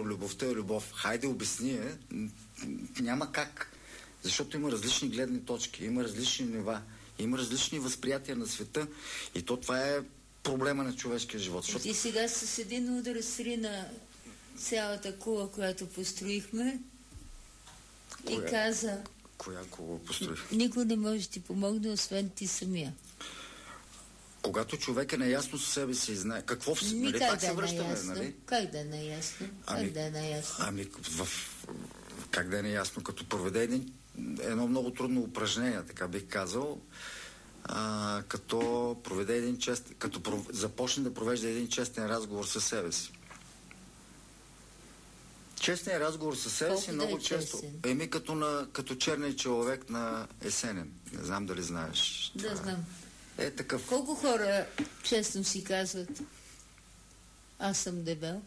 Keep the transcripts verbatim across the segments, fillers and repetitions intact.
любовта е любов. Хайде, обясни е. Няма как. Защото има различни гледни точки, има различни нива, има различни възприятия на света и то това е проблема на човешкия живот. Защото... Ти сега с един удар срина цялата кула, която построихме. Коя? И каза... Коя кула построих? Никой не може да ти помогне, освен ти самия. Когато човек е наясно със себе си и знае какво в... Ми, нали, как пак да се е връщаме, наясно? нали? Как да е наясно? Ами, как да е наясно? Ами, в... как да е наясно? Като проведе един, едно много трудно упражнение, така бих казал, а, като проведе един чест... като пров... започне да провежда един честен разговор със себе си. Честният разговор със себе Колко си да много е често... честен? Еми като, на, като черния човек на Есенин. Не знам дали знаеш. Да, това. знам. Е такъв... Колко хора честно си казват: аз съм дебел?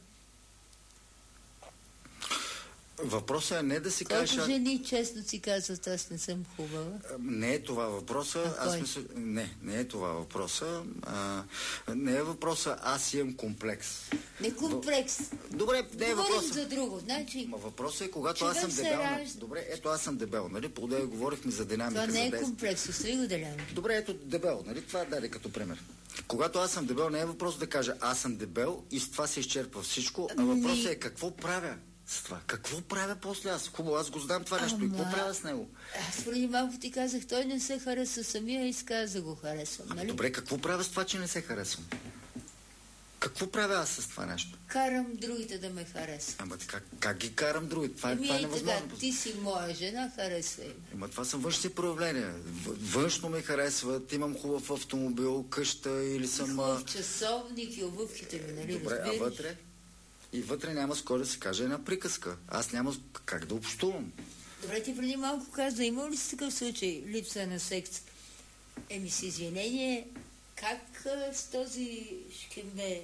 Въпросът е не да си Колко кажеш... Колко жени честно си казват: аз не съм хубава? Не е това въпроса. А аз кой? мисля... Не, не е това въпроса. А, не е въпроса аз имам комплекс. Не комплекс. Добре, не е Говорим въпроса. за друго. Значи... Ма въпросът е, когато аз съм се дебел. ражда. Добре, ето аз съм дебел, нали? По-дея говорихме за динамика. Това не за е действие. комплекс. Остави го, Делян. Добре, ето дебел, нали? Това даде като пример. Когато аз съм дебел, не е въпрос да кажа аз съм дебел и с това се изчерпва всичко, а въпросът е какво правя с това. Какво правя после аз? Хубаво, аз го знам това нещо. Ама... И какво правя с него? Аз преди малко ти казах, той не се хареса самия и изказа да го харесвам. Ами нали? добре, какво правя с това, че не се харесвам? Какво правя аз с това нещо? Карам другите да ме харесват. Ама как, как ги карам други? Това, Еми това е и невъзможно. така, ти си моя жена, харесвай ме. Ама това са външни проявления. В- Външно ме харесват, имам хубав автомобил, къща или съм... а, Хубав часовник и обувките ми, нали, Добре, а разбираш? вътре? И вътре няма с кой да се каже една приказка. Аз няма как да общувам. Добре, ти преди малко каза, има ли си такъв случай, липса на секс? Еми с извинение, как а, с този шкембе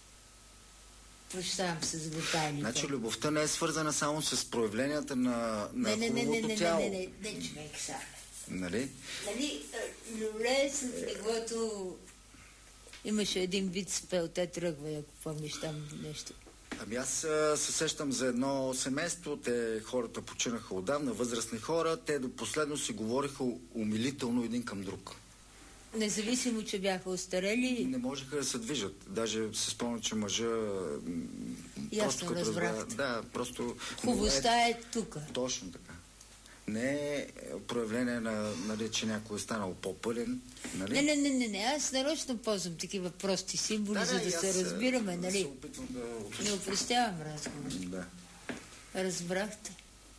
прощавам се за детайлите? Значи любовта не е свързана само с проявленията на, на не, не, не, не, хубавото не, тяло. не, не, не, не, човек са. Нали? Нали, а, люле с леглото имаше един вид спел, те тръгва, ако помниш там нещо. Ами аз а, се сещам за едно семейство, те хората починаха отдавна, възрастни хора, те до последно си говориха умилително един към друг. Независимо, че бяха остарели. Не можеха да се движат. Даже се спомня, че мъжа м, Ясно като разбрахте. разбра- Да, просто... Хубостта е тук. Точно така. Не е проявление на, нали, че някой е станал по-пълен. Нали? Не, не, не, не, не, аз нарочно ползвам такива прости символи, Да, за да, да и се аз, разбираме, а, нали? се опитвам да... Не упростявам разговор. Да. Разбрахте.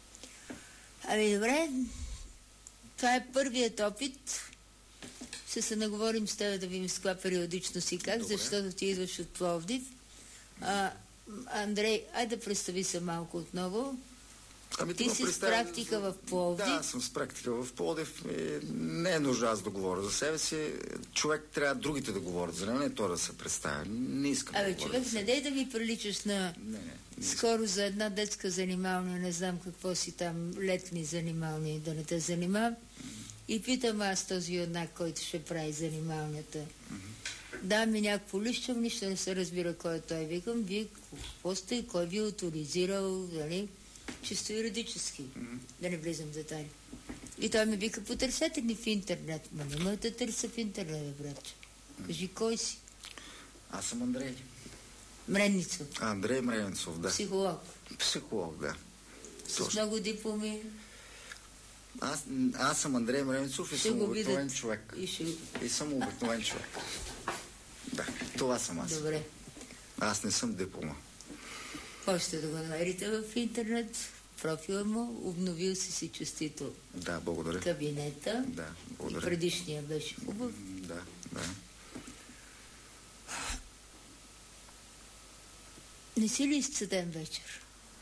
Ами добре, това е първият опит. Ще се наговорим с теб да видим с каква периодичност и как, Добре. защото ти идваш от Пловдив. А, Андрей, айде да представи се малко отново. Ами, Ти тук си с представям- практика в Пловдив. Да, аз съм с практика в Пловдив. И не е нужда аз да говоря за себе си. Човек трябва другите да говорят за него, не той да се представя. Не искам Абе, да говоря човек, за не себе. дей да ми приличаш на... Не, не. не Скоро за една детска занималния, не знам какво си там, летни занимални, да не те занимавам. И питам аз този юнак, който ще прави занималнията. Да, ми някакво лище, нищо не се разбира кой е той. Викам, вие какво сте, кой ви е авторизирал, нали? Чисто юридически, да не влизам в детайли. И той ми вика, потърсете ни в интернет. Ма не ме да търся в интернет, братче. Кажи, кой си? Аз съм Андрей. Мренницов. Андрей Мренцов, да. Психолог. Психолог, да. С Точно. много дипломи. Аз, аз съм Андрей Мренцов и Ще съм го обикновен видят. човек. И ще... И съм обикновен човек. Да, това съм аз. Добре. Аз не съм диплома. Можете да го намерите в интернет, профила му, обновил си си честито Да, благодаря. кабинета. Да, И благодаря. предишния беше хубав. М, Да, да. Не си ли изцеден вечер?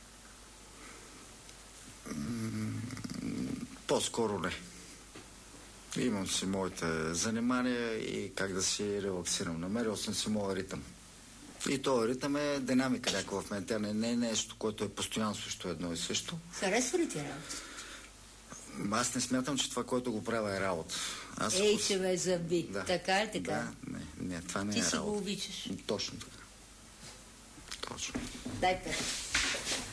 По-скоро не. Имам си моите занимания и как да си релаксирам. Намерил съм си моя ритъм. И този ритъм е динамика някаква в мен. Тя не, не е нещо, което е постоянно също едно и също. Харесва ли ти работа? Аз не смятам, че това, което го правя е работа. Аз Ей, ако- че ме заби. Да. Така е така. Да, не, не, това не Ти е си го работа. обичаш. Точно така. Точно. Дай пет.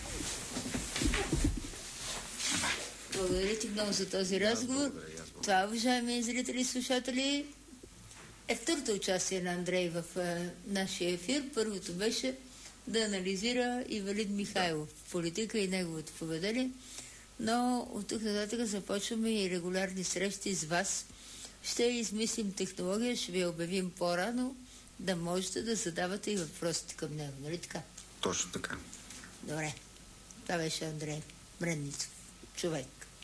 Благодаря ти много за този разговор. Това, уважаеми зрители и слушатели, е второто участие на Андрей в а, нашия ефир. Първото беше да анализира Ивелин Михайлов, политика и неговото поведение. Но от тук нататък започваме и регулярни срещи с вас. Ще измислим технология, ще ви обявим по-рано, да можете да задавате и въпросите към него. Нали така? Точно така. Добре. Това беше Андрей Бренницов. Човек.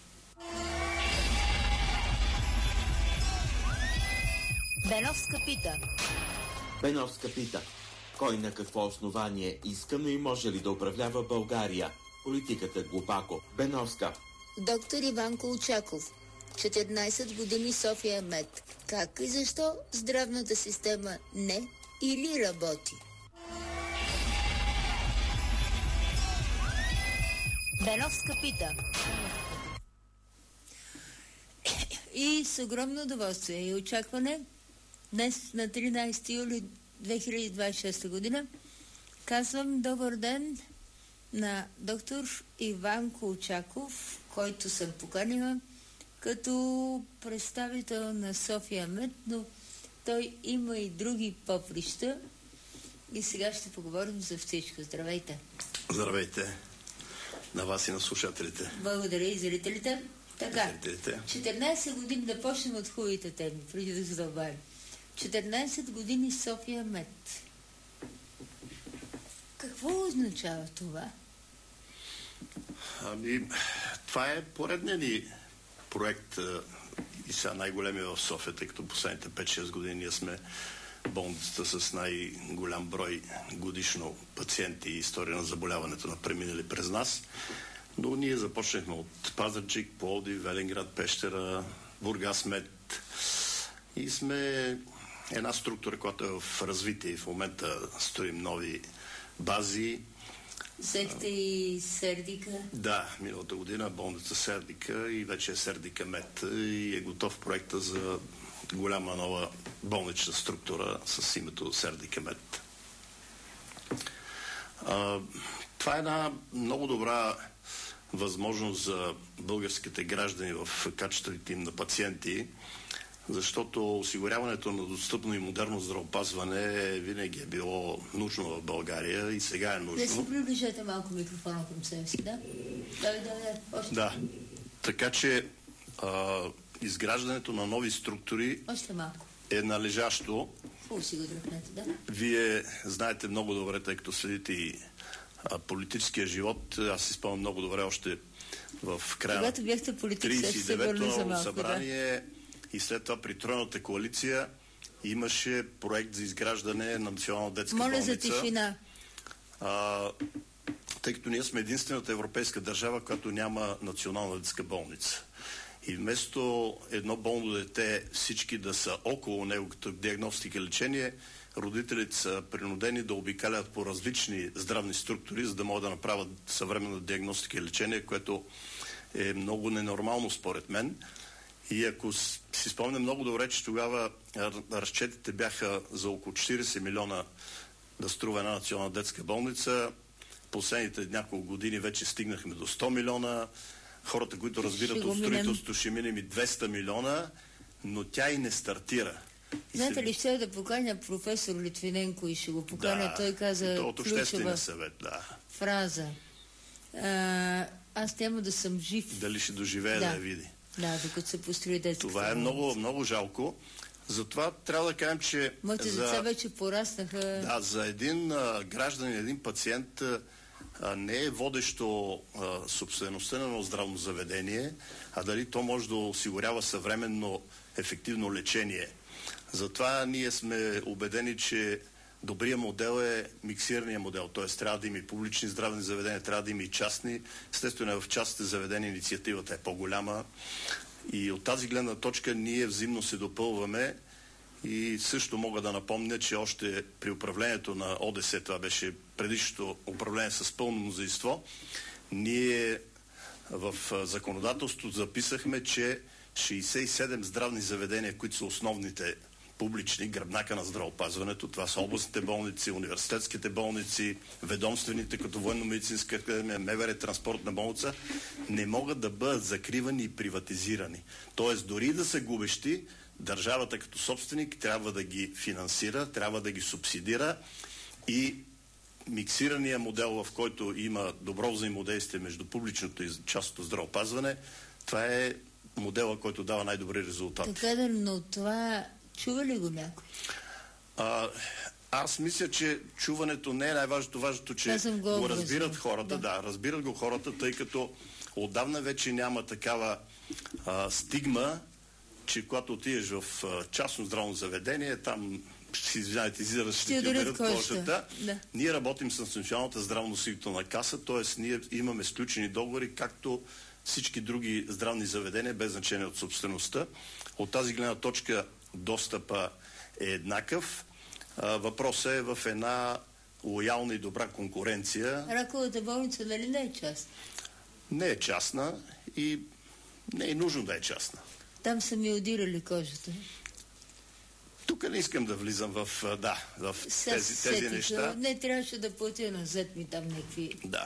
Беновска пита. Беновска пита. Кой на какво основание иска, но и може ли да управлява България? Политиката глупако. Беновска. Доктор Иван Колчаков. четиринайсет години София Мед. Как и защо здравната система не или работи? Беновска пита. И с огромно удоволствие и очакване днес на тринайсети юли две хиляди двайсет и шеста година казвам добър ден на доктор Иван Колчаков, който съм поканила като представител на София Мед, но той има и други поприща и сега ще поговорим за всичко. Здравейте! Здравейте! На вас и на слушателите. Благодаря и зрителите. Така, зрителите. четиринайсет години, да почнем от хубавите теми, преди да задълбавим. четиринайсет години София Мед. Какво означава това? Ами, това е поредният ни проект и сега най-големия в София, тъй като последните пет-шест години ние сме болницата с най-голям брой годишно пациенти и история на заболяването на преминали през нас. Но ние започнахме от Пазарджик, Пловдив, Велинград, Пещера, Бургас Мед и сме една структура, която е в развитие и в момента строим нови бази. Взехте и Сердика? Да, миналата година болница Сердика и вече е Сердика Мед и е готов проекта за голяма нова болнична структура с името Сердика Мед. А, това е една много добра възможност за българските граждани в качеството им на пациенти, защото осигуряването на достъпно и модерно здравеопазване винаги е било нужно в България и сега е нужно. Да си приближете малко микрофона към себе си, да? Да, да, да. Още. Да. Така че а, изграждането на нови структури Още малко. е належащо. Хубаво си го дръпнете, да? Вие знаете много добре, тъй като следите и а, политическия живот. Аз си спомням много добре още в края Когато бяхте политик, трийсет и девето се за малко, събрание да. И след това при тройната коалиция имаше проект за изграждане на национална детска Моля болница. за тишина. А, тъй като ние сме единствената европейска държава, която няма национална детска болница. И вместо едно болно дете всички да са около него като диагностика и лечение, родителите са принудени да обикалят по различни здравни структури, за да могат да направят съвременна диагностика и лечение, което е много ненормално според мен. И ако си спомня много добре, че тогава разчетите бяха за около четирийсет милиона да струва една национална детска болница, последните няколко години вече стигнахме до сто милиона, хората, които разбират от строителството, ще минем и двеста милиона, но тя и не стартира. И Знаете се... ли, ще да поканя професор Литвиненко и ще го поканя, да, той каза от обществения съвет, да. фраза. А, аз няма да съм жив. Дали ще доживее да, да я види. Да, докато се построи детската Това е много, много жалко. Затова трябва да кажем, че... Моите за... деца вече пораснаха. Да, за един а, гражданин, един пациент а, не е водещо а, собствеността на едно здравно заведение, а дали то може да осигурява съвременно ефективно лечение. Затова ние сме убедени, че добрият модел е миксирания модел, т.е. трябва да има и публични здравни заведения, трябва да има и частни. Естествено, в частните заведения инициативата е по-голяма и от тази гледна точка ние взаимно се допълваме и също мога да напомня, че още при управлението на ОДС, това беше предишното управление с пълно мнозинство, ние в законодателството записахме, че шейсет и седем здравни заведения, които са основните публични, гръбнака на здравеопазването. Това са областните болници, университетските болници, ведомствените, като военно-медицинска академия, МВР, транспортна болница, не могат да бъдат закривани и приватизирани. Тоест, дори да са губещи, държавата като собственик трябва да ги финансира, трябва да ги субсидира и миксирания модел, в който има добро взаимодействие между публичното и частното здравеопазване, това е модела, който дава най-добри резултати. Така да, но това чува ли го някой? А, аз мисля, че чуването не е най-важното. Важното, че го, го разбират хората. Да. да, разбират го хората, тъй като отдавна вече няма такава а, стигма, че когато отидеш в а, частно здравно заведение, там ще извиняйте, изираш, ще ти оберат кожата. Да. Ние работим с Националната здравноосигурителна каса, т.е. ние имаме сключени договори, както всички други здравни заведения, без значение от собствеността. От тази гледна точка достъпа е еднакъв. Въпросът е в една лоялна и добра конкуренция. Раковата болница дали не е частна? Не е частна и не е нужно да е частна. Там са ми одирали кожата. Тук не искам да влизам в, да, в тези, тези неща. Не трябваше да платя назад ми там някакви... Да.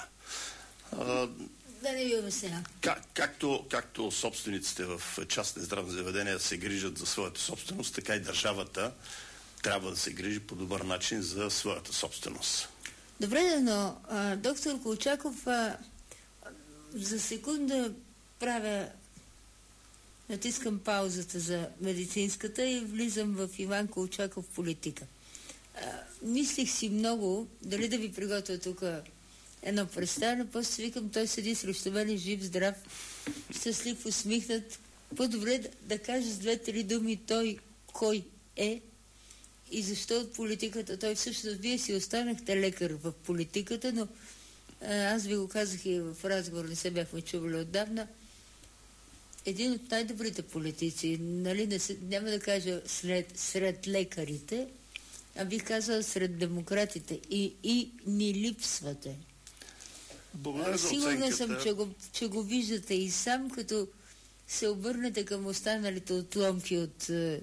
Да не ви обясня. Как, както, както собствениците в частни здравни заведения се грижат за своята собственост, така и държавата трябва да се грижи по добър начин за своята собственост. Добре, но а, доктор Колчаков, а, за секунда правя, натискам паузата за медицинската и влизам в Иван Колчаков политика. А, мислих си много, дали да ви приготвя тук едно представяне, после си викам, той седи срещу мен, жив, здрав, щастлив, усмихнат. По-добре да, да каже с две-три думи той кой е и защо от политиката. Той всъщност, вие си останахте лекар в политиката, но а, аз ви го казах и в разговор, не се бяхме чували отдавна. Един от най-добрите политици, нали, не се, няма да кажа след, сред лекарите, а бих казала сред демократите. И, и ни липсвате. Благодаря за Сигурна оценката. съм, че го, че го виждате и сам, като се обърнете към останалите отломки от е,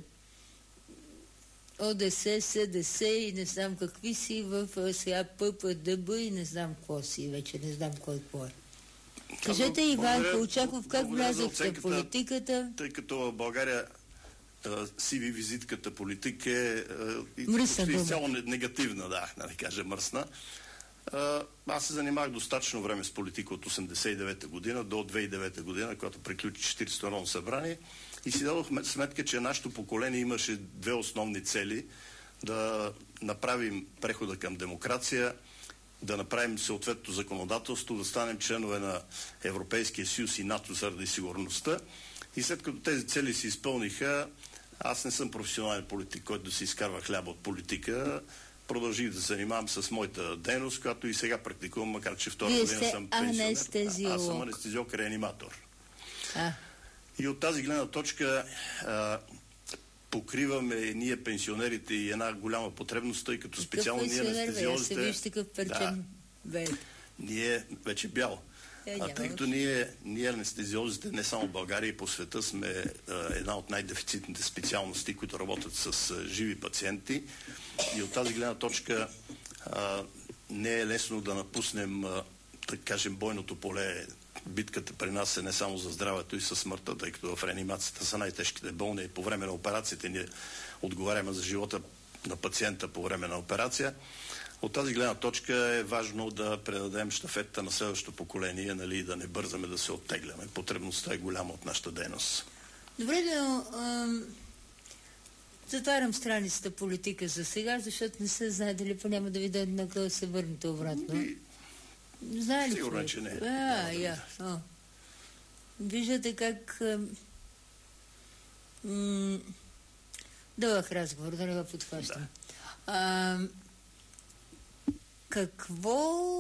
ОДС, СДС и не знам какви си в е, сега ППДБ и не знам какво си, вече не знам кой какво е. Кажете, Иван Колчаков, как влязохте в политиката? Тъй като в България си ви визитката политика е изцяло негативна, да, да не кажа мръсна. Аз се занимавах достатъчно време с политика от осемдесет и девета година до две хиляди и девета година, когато приключи четиридесетото Народно събрание и си дадох сметка, че нашето поколение имаше две основни цели: да направим прехода към демокрация, да направим съответното законодателство, да станем членове на Европейския съюз и НАТО заради сигурността. И след като тези цели се изпълниха, аз не съм професионален политик, който да си изкарва хляба от политика. Продължих да се занимавам с моята дейност, която и сега практикувам, макар че втора година съм пенсионер. Аз съм анестезиолог-реаниматор. А. И от тази гледна точка а, покриваме ние пенсионерите и една голяма потребност, тъй като специално ние анестезиолозите... Виж такъв перчен бе. Ние вече бял. Е, а тъй като ние, ние анестезиолозите не само в България и по света сме а, една от най-дефицитните специалности, които работят с а, живи пациенти, и от тази гледна точка а, не е лесно да напуснем, а, да кажем, бойното поле. Битката при нас е не само за здравето и със смъртта, тъй като в реанимацията са най-тежките болни и по време на операциите ние отговаряме за живота на пациента по време на операция. От тази гледна точка е важно да предадем щафетата на следващото поколение, нали, да не бързаме да се оттегляме. Потребността е голяма от нашата дейност. Добре, но ам, затварям страницата политика за сега, защото не се знае дали по няма да ви дадат на да се върнете обратно. И... Знае ли? Сигурно, че не. А, я. О. Виждате как м- дълъг разговор, да не го подхващам. Да. А, какво...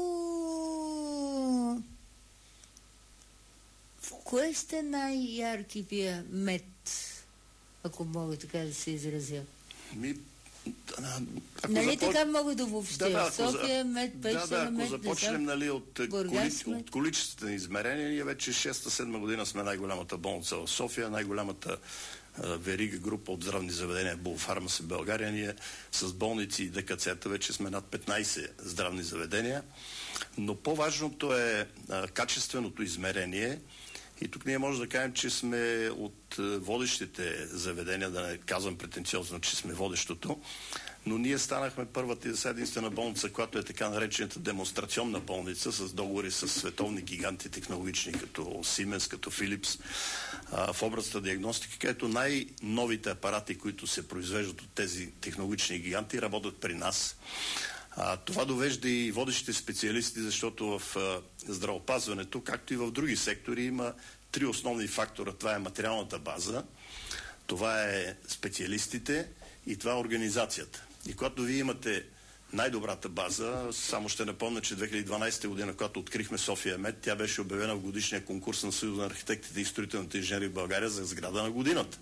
В кое сте най-ярки вие мед, ако мога така да се изразя? Ми... Нали започ... така мога да обобщя? Да, да, София, мед, Пещера, да, да, ако мед, започнем, нали, от, коли... от количеството измерения, ние вече шеста-седма година сме най-голямата болница в София, най-голямата верига група от здравни заведения Булфармас в България. Ние с болници и ДКЦ-та вече сме над петнайсет здравни заведения. Но по-важното е а, качественото измерение. И тук ние може да кажем, че сме от водещите заведения, да не казвам претенциозно, че сме водещото, но ние станахме първата и единствена болница, която е така наречената демонстрационна болница, с договори с световни гиганти технологични, като Siemens, като Philips, в областта диагностика, където най-новите апарати, които се произвеждат от тези технологични гиганти, работят при нас. А, това довежда и водещите специалисти, защото в а, здравеопазването, както и в други сектори, има три основни фактора. Това е материалната база, това е специалистите и това е организацията. И когато вие имате най-добрата база, само ще напомня, че две хиляди и дванайсета година, когато открихме София Мед, тя беше обявена в годишния конкурс на Съюза на архитектите и строителните инженери в България за сграда на годината.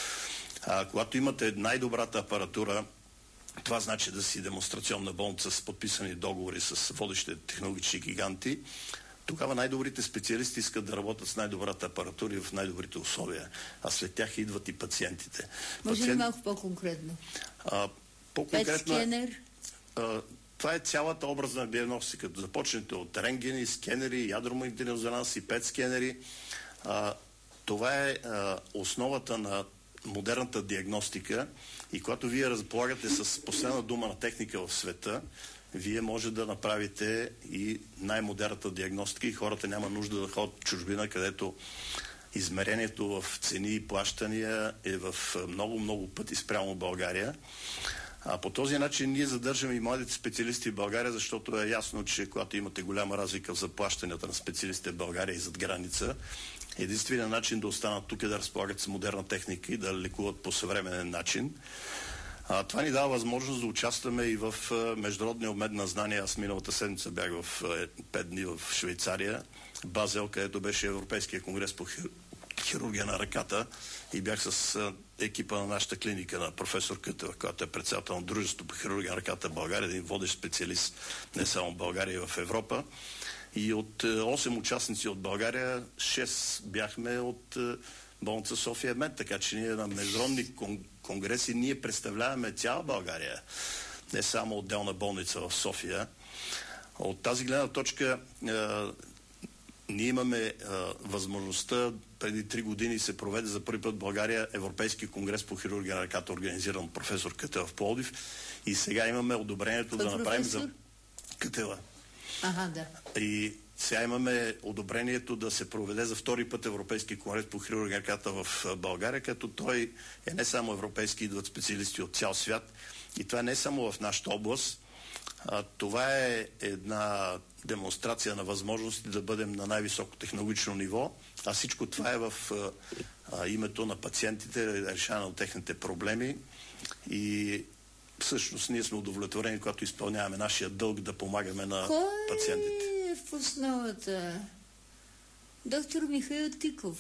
А, когато имате най-добрата апаратура, това значи да си демонстрационна болница с подписани договори с водещите технологични гиганти, тогава най-добрите специалисти искат да работят с най-добрата апаратура и в най-добрите условия. А след тях идват и пациентите. Може ли малко по-конкретно? А, по-конкретно Пет скенер? А, това е цялата образна диагностика. Като започнете от рентгени, скенери, ядромагнетен резонанс и пет скенери. А, това е а, основата на модерната диагностика и когато вие разполагате с последна дума на техника в света, вие може да направите и най-модерната диагностика и хората няма нужда да ходят в чужбина, където измерението в цени и плащания е в много-много пъти спрямо България. А по този начин ние задържаме и младите специалисти в България, защото е ясно, че когато имате голяма разлика в заплащанията на специалистите в България и зад граница, единственият начин да останат тук е да разполагат с модерна техника и да лекуват по съвременен начин. А, това ни дава възможност да участваме и в а, международния обмен на знания. Аз миналата седмица бях в пет дни в Швейцария, Базел, където беше Европейския конгрес по хир... хирургия на ръката и бях с а, екипа на нашата клиника на професор Кътева, която е председател на Дружеството по хирургия на ръката в България, един водещ специалист не само в България, и в Европа. И от осем участници от България, шест бяхме от болница София Мед, така че ние на международни конгреси ние представляваме цяла България, не само отделна болница в София. От тази гледна точка е, ние имаме е, възможността, преди три години се проведе за първи път в България Европейски конгрес по хирургия на ръката, организиран от професор Кътева в Пловдив, и сега имаме одобрението да направим за Кътева. Ага, да. И сега имаме одобрението да се проведе за втори път Европейски конгрес по хирургия на ръката в България, като той е не само европейски, идват специалисти от цял свят. И това не е само в нашата област. А, това е една демонстрация на възможности да бъдем на най-високо технологично ниво, а всичко това е в а, името на пациентите, решаване на техните проблеми. И всъщност ние сме удовлетворени, когато изпълняваме нашия дълг да помагаме на Кой пациентите. Кой е в основата? Доктор Михаил Тиков.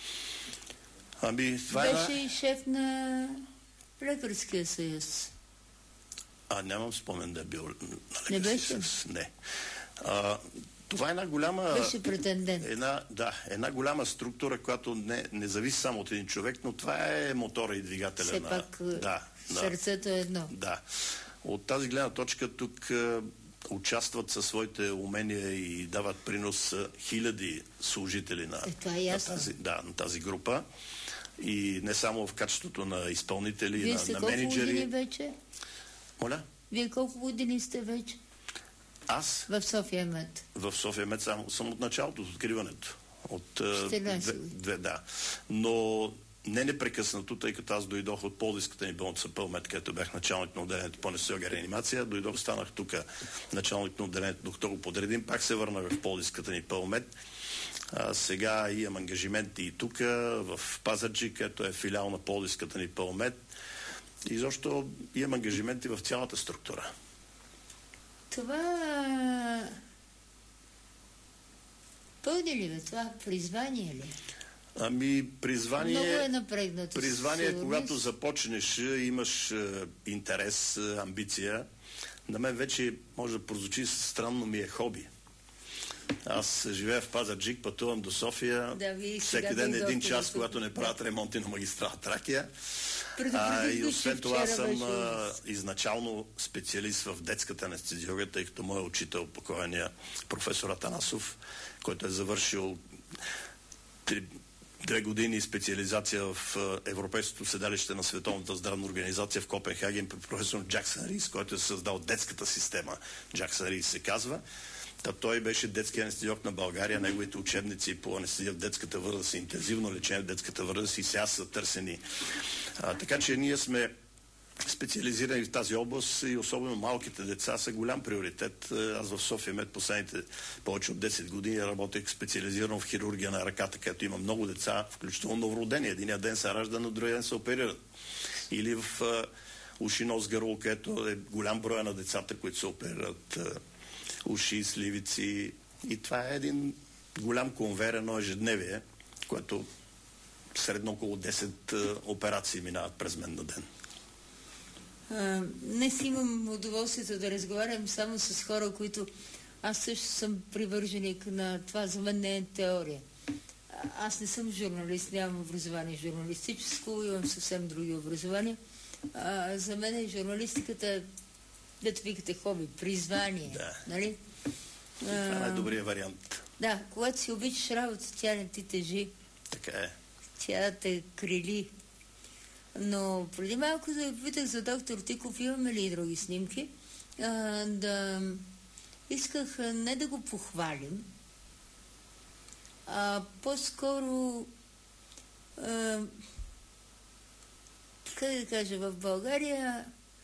Ами, това Беше е... и шеф на Лекарския съюз. А, нямам спомен да е бил на Не беше? съюз. Не. А, това е една голяма... Беше претендент. Една, да, една голяма структура, която не, не зависи само от един човек, но това е мотора и двигателя Все на... пак да, сърцето е едно. Да. От тази гледна точка тук е, участват със своите умения и дават принос е, хиляди служители на, е, е на, тази, да, на тази група. И не само в качеството на изпълнители, Вие на, сте на колко менеджери. години вече? Моля? Вие колко години сте вече? Аз? В София Мед. В София Мед само, съм от началото, от откриването. От четиринайсет две, две, да. Но не непрекъснато, тъй като аз дойдох от Пловдивската ни болница Пълмет, където бях началник на отделението по анестезиология и реанимация. Дойдох, станах тук началник на отделението, докато го подредим. Пак се върнах в Пловдивската ни Пълмет. А, сега имам ангажименти и тук, в Пазарджик, където е филиал на Пловдивската ни Пълмет. И защо имам ангажименти в цялата структура. Това... Пълни ли бе? Това призвание ли? Ами, призвание... Много е напрегнато. Призвание, когато започнеш, имаш е, интерес, е, амбиция. На мен вече може да прозвучи странно, ми е хоби. Аз живея в Пазарджик, пътувам до София. Да, вие всеки ден един час, когато не правят ремонти на магистрала Тракия. А, и освен това съм а, изначално специалист в детската анестезиология, тъй като моят учител, покойния професор Атанасов, който е завършил три, две години специализация в Европейското седалище на Световната здравна организация в Копенхаген при професор Джаксън Рис, който е създал детската система. Джаксън Рис се казва. Та той беше детски анестезиолог на България. Неговите учебници по анестезия в детската възраст, интензивно лечение в детската възраст и сега са търсени. А, така че ние сме специализирани в тази област и особено малките деца са голям приоритет. Аз в София Мед последните повече от десет години работех специализирано в хирургия на ръката, където има много деца, включително новородени. Единия ден се ражда, но другия ден се оперират. Или в а, уши, нос, гърло, където е голям броя на децата, които се оперират а, уши, сливици. И това е един голям конвейер, едно ежедневие, което средно около десет а, операции минават през мен на ден. А, днес имам удоволствието да разговарям само с хора, които аз също съм привърженик на това. За мен не е теория. Аз не съм журналист, нямам образование журналистическо, имам съвсем други образования. А, за мен е журналистиката, дето викате хоби, призвание. Да. Нали? Това е най-добрият вариант. Да, когато си обичаш работа, тя не ти тежи. Така е. Тя те крили. Но преди малко да питах за доктор Тиков, имаме ли и други снимки, а, да исках не да го похвалим, а по-скоро а, как да кажа, в България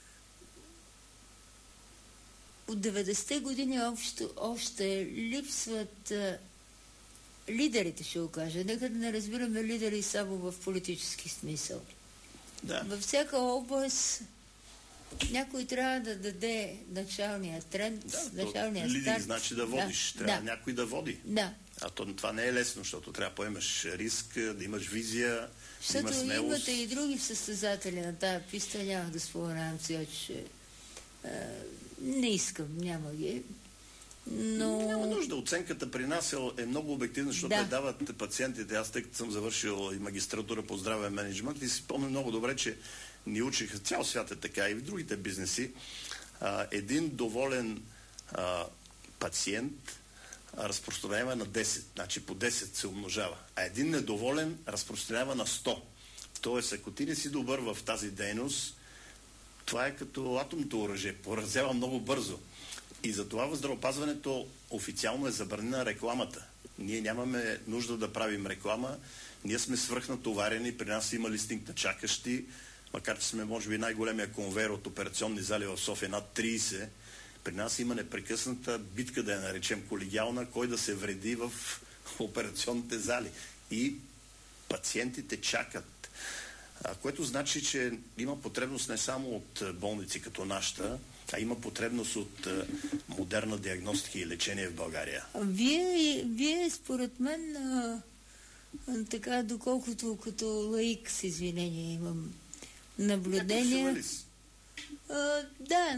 от деветдесетте години общо, още липсват а, лидерите, ще го кажа. Нека да не разбираме лидери само в политически смисъл. Да. Във всяка област някой трябва да даде началния тренд, да, началния лидер старт. значи да водиш, да, трябва да. някой да води. Да. А то, това не е лесно, защото трябва да поемаш риск, да имаш визия, да имаш Защото смелост. имате и други състезатели на тая писта, няма да споменавам сега, че е, не искам, няма ги. Но... Няма нужда. Оценката при нас е, е много обективна, защото да. дават пациентите. Аз тъй като съм завършил и магистратура по здравен менеджмент и си помня много добре, че ни учиха, цял свят е така и в другите бизнеси. А, един доволен а, пациент разпространява на десет, значи по десет се умножава, а един недоволен разпространява на сто. Тоест, ако ти не си добър в тази дейност, това е като атомното оръжие, поразява много бързо. И затова в здравеопазването официално е забранена рекламата. Ние нямаме нужда да правим реклама, ние сме свръхнатоварени, при нас има листинг на чакащи, макар че сме може би най-големия конвейер от операционни зали в София, над трийсет. При нас има непрекъсната битка, да я наречем колегиална, кой да се вреди в операционните зали. И пациентите чакат. А, което значи, че има потребност не само от болници като нашата, а има потребност от а, модерна диагностика и лечение в България. Вие, вие според мен, а, а, така, доколкото като лаик, с извинение, имам наблюдения. А, да,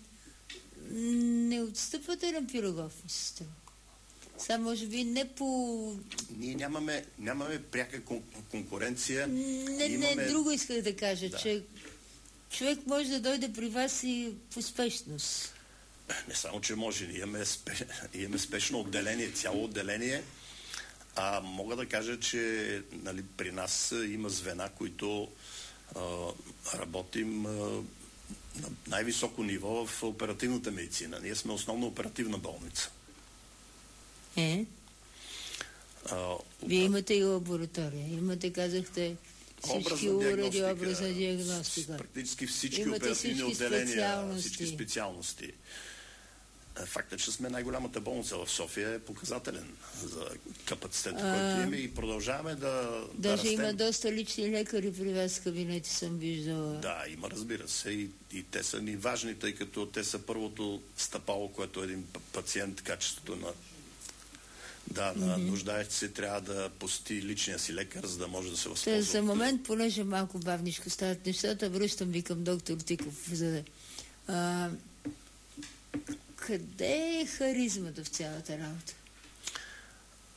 не отстъпвате на Пирогов, ми се струва. Сега, може би, не по... Ние нямаме, нямаме пряка кон- конкуренция. Не, имаме... не, друго исках да кажа, да. че човек може да дойде при вас и по спешност. Не само, че може. Имаме, спе... имаме спешно отделение, цяло отделение. А мога да кажа, че нали, при нас има звена, които а, работим а, на най-високо ниво в оперативната медицина. Ние сме основно оперативна болница. Е? А, Вие имате и лаборатория. Имате, казахте, всички уреди, образна диагностика. Практически всички имате оперативни всички отделения, специалности. всички специалности. Фактът, че сме най-голямата болница в София е показателен за капацитета, който имаме и продължаваме да, да Даже растем. има доста лични лекари при вас в кабинети, съм виждала. Да, има, разбира се. И, и те са ни важни, тъй като те са първото стъпало, което един пациент, качеството на да, mm-hmm. на нуждаещ се трябва да посети личния си лекар, за да може да се възползва. За момент, понеже малко бавничко стават нещата, връщам ви към доктор Тиков. За да... а, къде е харизмата в цялата работа?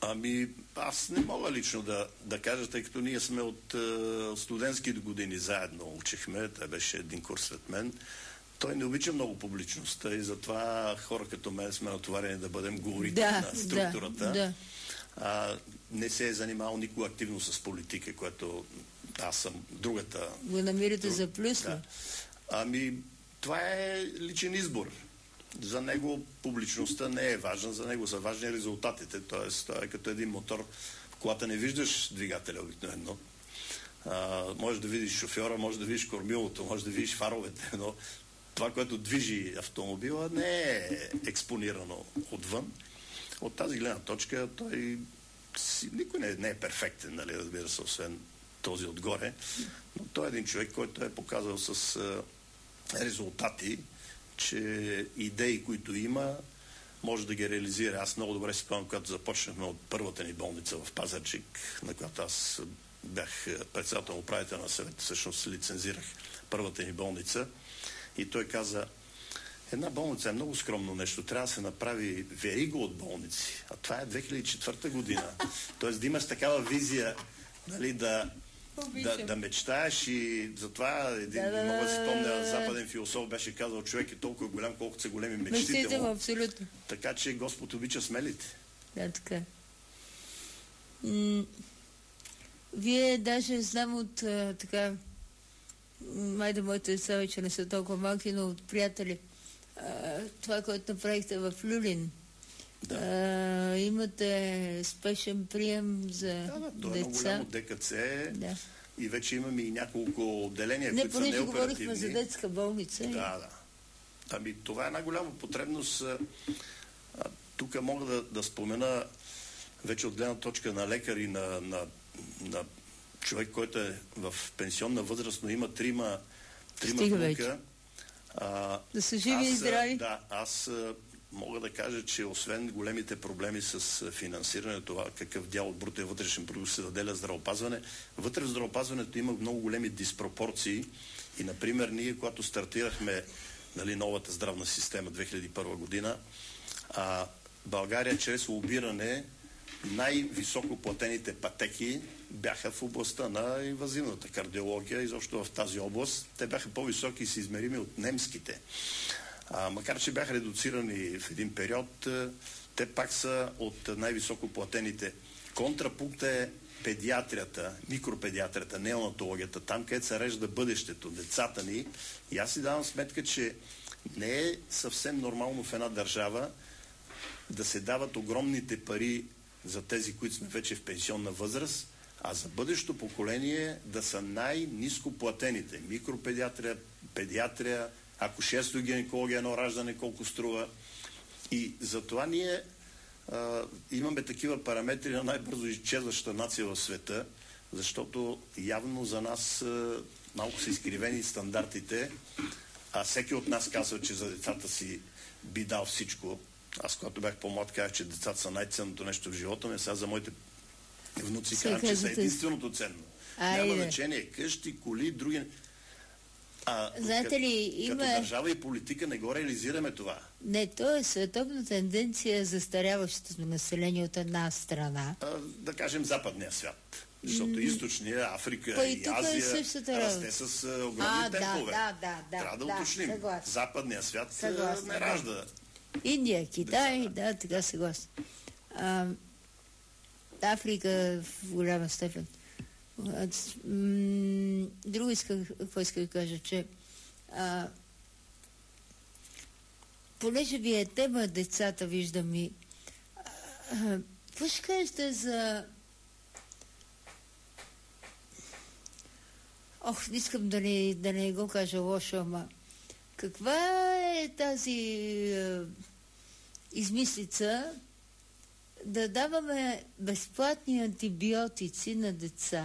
Ами, аз не мога лично да, да кажа, тъй като ние сме от е, студентски години заедно учихме, той беше един курс след мен. Той не обича много публичността и затова хора като мен сме натоварени да бъдем говорители да, на структурата. Да, да. А, не се е занимавал никога активно с политика, което аз съм другата... Го намирате друг... за плюс ли? Да. Ами, това е личен избор. За него публичността не е важна, за него са важни резултатите. Тоест, той е като един мотор. В колата не виждаш двигателя обикновено. А, можеш да видиш шофьора, можеш да видиш кормилото, можеш да видиш фаровете, но това, което движи автомобила, не е експонирано отвън. От тази гледна точка той никой не, не е перфектен, нали, разбира се, освен този отгоре, но той е един човек, който е показал с а, резултати, че идеи, които има, може да ги реализира. Аз много добре си спомням, когато започнахме от първата ни болница в Пазарджик, на която аз бях председател управител на съвет, всъщност лицензирах първата ни болница и той каза: една болница е много скромно нещо, трябва да се направи верига от болници. А това е две хиляди и четвърта година. Тоест да имаш такава визия, нали, да, да, да мечтаеш и затова един, да, да, мога да си спомня, западен философ беше казал: човек е толкова голям, колкото са големи мечтите Мечтите му. Абсолютно. Така че Господ обича смелите. Да, така. М- Вие даже знам от а, така, майде моите деца вече не са толкова малки, но от приятели, а, това, което направихте в Люлин, да. а, имате спешен прием за да, да, това деца. е много голямо ДКЦ да. И вече имаме и няколко отделения, не, които са неоперативни. Не, понеже говорихме за детска болница. Да, да. Ами това е една голяма потребност. Тук мога да, да спомена вече от гледна точка на лекар и на, на, на човек, който е в пенсионна възраст, но има трима, трима внука. А, да са живи и здрави. Да, аз мога да кажа, че освен големите проблеми с финансирането, това какъв дял от брутния вътрешен продукт се заделя здравеопазване, вътре в здравеопазването има много големи диспропорции и, например, ние, когато стартирахме, нали, новата здравна система две хиляди и първа година, а, България чрез лобиране най-високо платените пътеки бяха в областта на инвазивната кардиология, изобщо в тази област. Те бяха по-високи и се измерими от немските. А, макар че бяха редуцирани в един период, те пак са от най-високо платените. Контрапункт е педиатрията, микропедиатрията, неонатологията, там, където се режда бъдещето, децата ни. И аз си давам сметка, че не е съвсем нормално в една държава да се дават огромните пари за тези, които сме вече в пенсионна възраст, а за бъдещото поколение да са най-ниско платените. Микропедиатрия, педиатрия, акушерство и гинекология, едно раждане, колко струва. И затова ние а, имаме такива параметри на най-бързо изчезваща нация в света, защото явно за нас а, малко са изкривени стандартите, а всеки от нас казва, че за децата си би дал всичко. Аз, когато бях по-млад, казах, че децата са най-ценното нещо в живота ми, сега за моите внуци казвам, че са единственото ценно. Айде. Няма значение къщи, коли, други... А, знаете ли, като, има... като държава и политика не го реализираме това. Не, то е световна тенденция за старяващото население от една страна. А, да кажем западния свят. Защото mm. източния, Африка Па и, и Азия е расте с а, огромни а, темпове. Да, да, да, трябва да, да уточним. Съгласен. Западния свят съгласен, не ражда. Индия, Китай, да, да, така съгласен. А, Африка в голяма степен. Друго исках, какво исках да кажа, че а, понеже ви е тема децата, виждам и какво ще кажете за ох, не искам да не, да не го кажа лошо, ама каква е тази а, измислица да даваме безплатни антибиотици на деца?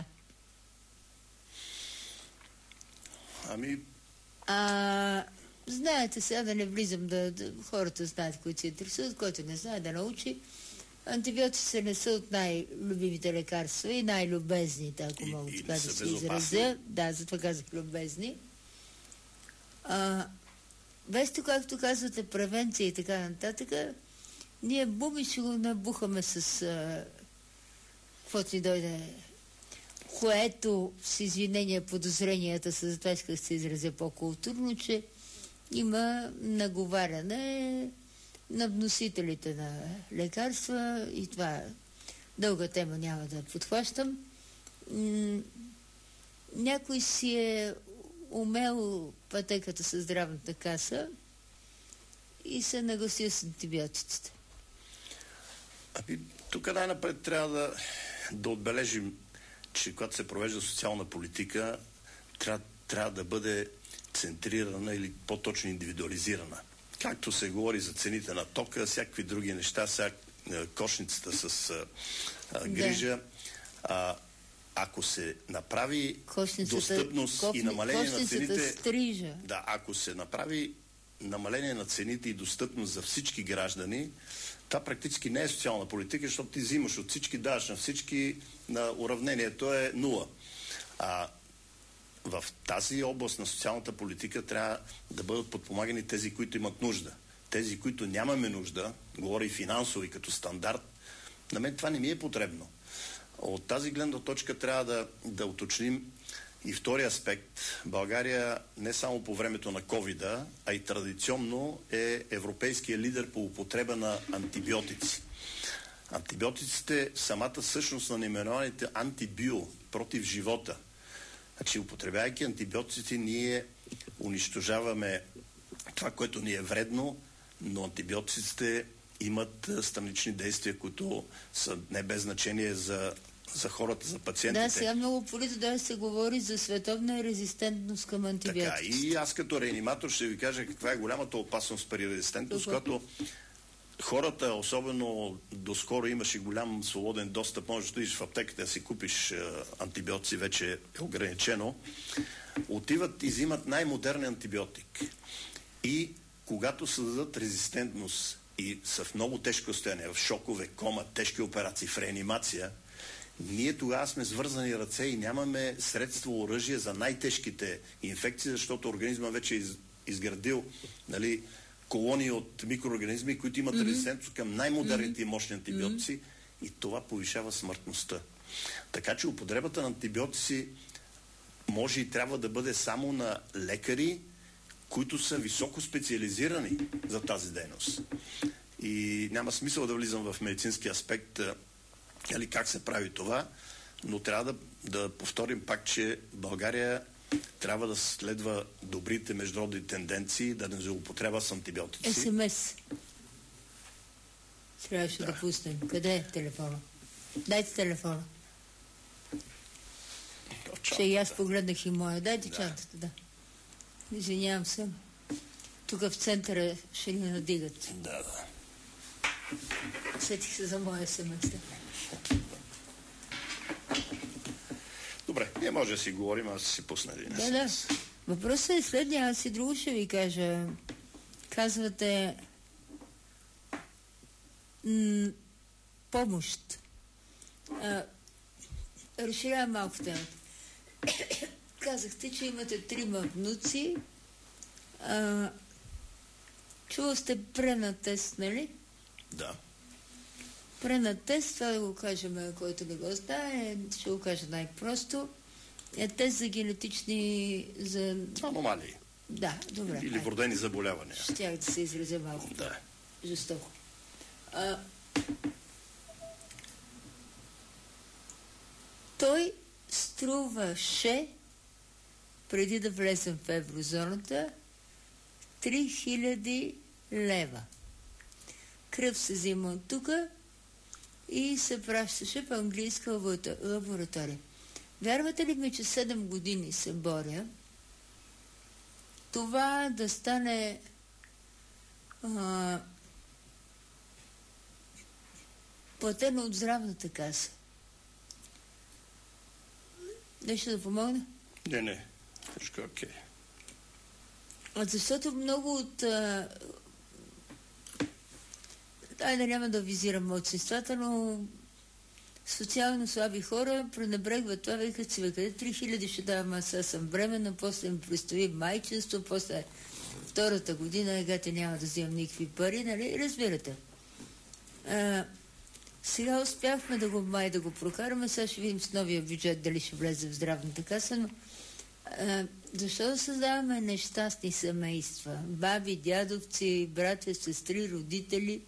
Ами... А, знаете, сега да не влизам, да, да хората знаят, които се интересуват, който не знае да научи. Антибиотици не са от най-любимите лекарства и най-любезните, ако и, мога и така да се безопасни. изразя. Да, затова казах любезни. А, вместо, както казвате, превенция и така нататък, ние буми ще го набухаме с а, каквото ни дойде, което с извинения подозренията са, затова исках да се изразя по-културно, че има наговаряне на вносителите на лекарства и това дълга тема, няма да подхващам. Някой си е умел пътеката със здравната каса и се нагласил с антибиотиците. Ами, тук най-напред трябва да, да отбележим, че когато се провежда социална политика, трябва, трябва да бъде центрирана или по-точно индивидуализирана. Както се говори за цените на тока, всякакви други неща, сега кошницата с а, грижа, да. а, ако се направи кошницата, достъпност кофни, и намаление на цените... Стрижа. Да, ако се направи намаление на цените и достъпност за всички граждани, това практически не е социална политика, защото ти взимаш от всички, даваш на всички, на уравнението е нула. А в тази област на социалната политика трябва да бъдат подпомагани тези, които имат нужда. Тези, които нямаме нужда, говоря и финансово и като стандарт, на мен това не ми е потребно. От тази гледна точка трябва да, да уточним и втория аспект. България не само по времето на ковида, а и традиционно е европейския лидер по употреба на антибиотици. Антибиотиците, самата същност на наименованите антибио, против живота. Значи, употребявайки антибиотици, ние унищожаваме това, което ни е вредно, но антибиотиците имат странични действия, които са не без значение за, за хората, за пациентите. Да, сега много полито да се говори за световна резистентност към антибиотиците. Така, и аз като реаниматор ще ви кажа каква е голямата опасност при резистентност, когато хората, особено доскоро имаше голям свободен достъп, можеш да идиш в аптеката да си купиш е, антибиотици, вече е ограничено, отиват и взимат най-модерен антибиотик. И когато създадат резистентност и са в много тежко състояние, в шокове, кома, тежки операции, в реанимация, ние тогава сме свързани ръце и нямаме средство, оръжие за най-тежките инфекции, защото организма вече е из, изградил, нали, колонии от микроорганизми, които имат mm-hmm. резистентност към най-модерните и мощни антибиотици mm-hmm. и това повишава смъртността. Така че употребата на антибиотици може и трябва да бъде само на лекари, които са високо специализирани за тази дейност. И няма смисъл да влизам в медицински аспект, или как се прави това, но трябва да, да повторим пак, че България трябва да следва добрите международни тенденции, да не злоупотребява с антибиотици. ес ем ес. Трябваше да. да пуснем. Къде е телефона? Дайте телефона. Че и аз погледнах и моя. Дайте да. Чантата, да. Извинявам се. Тук в центъра ще ни надигат. Да, да. Сетих се за моя ес ем ес. Добре, ние може да си говорим, аз си пусна един ес ем ес. Да, да. Въпросът е следния, аз и друго ще ви кажа. Казвате м- помощ. А, разширявам малко темата. Казахте, че имате трима внуци. А, чува сте пренатест, нали? Да. Пренатест, това да го кажем, който не го знае, ще го кажа най-просто. Е тест за генетични... за... аномалии. Да, добре. Или вродени заболявания. Щях да се изразя малко. Да. Жестоко. А, той струваше, преди да влезем в еврозоната, три хиляди лева. Кръв се взима от тук и се пращаше в английска лаборатория. Вярвате ли ми, че седем години се боря това да стане а, платено от здравната каса? Нещо да помогна? Не, не. Всичко е окей. Защото много от... А... Ай, да няма да визирам младсинствата, но социално слаби хора пренебрегват това, викат си, къде три хиляди ще давам, аз съм бременна, после ми предстои майчинство, после втората година, егате няма да взимам никакви пари, нали? Разбирате. А, Сега успяхме да го май да го прокараме, сега ще видим с новия бюджет дали ще влезе в здравната каса, но а, защо да създаваме нещастни семейства? Баби, дядовци, братя, сестри, родители.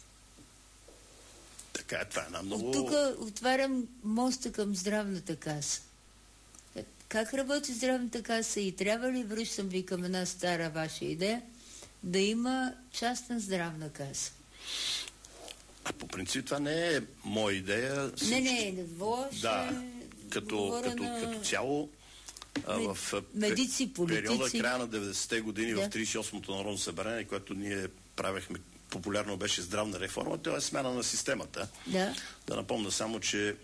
Така е, това е една много... Тук отварям моста към здравната каса. Как работи здравната каса и трябва ли, връщам ви към една стара ваша идея, да има частна здравна каса? А по принцип това не е моя идея. Всички... Не, не, не, въобще... Да, като, като, на... като цяло а, в медици, политици... периода края на деветдесетте години, да. В тридесет и осмото Народно събрание, което ние правехме, популярно беше здравна реформа, това е смяна на системата. Да. Да напомня само, че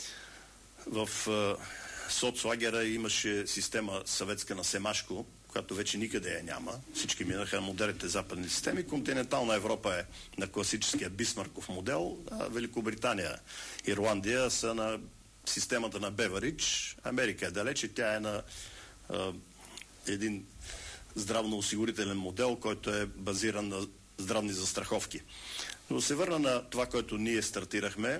в а, соцлагера имаше система съветска на Семашко, която вече никъде я няма. Всички минаха на модерните западни системи. Континентална Европа е на класическия Бисмарков модел, а Великобритания, Ирландия са на системата на Беверидж. Америка е далече, тя е на а, един здравноосигурителен модел, който е базиран на здравни застраховки. Но се върна на това, което ние стартирахме.